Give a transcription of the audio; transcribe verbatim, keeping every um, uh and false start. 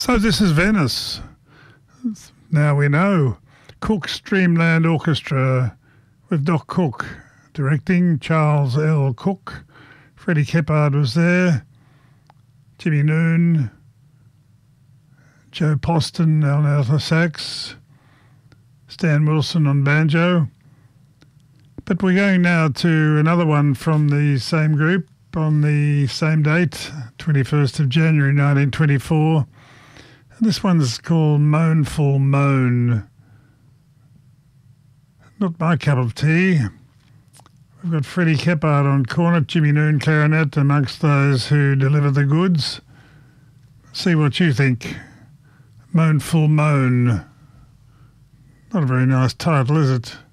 So this is Venice. Now we know. Cook's Dreamland Orchestra with Doc Cook directing, Charles L. Cook. Freddie Keppard was there. Jimmy Noon. Joe Poston on alto sax. Stan Wilson on banjo. But we're going now to another one from the same group on the same date, twenty-first of January nineteen twenty-four. And this one's called Moanful Moan. Not my cup of tea. We've got Freddie Keppard on cornet, Jimmy Noon clarinet, amongst those who deliver the goods. See what you think. Moanful Moan. Not a very nice title, is it?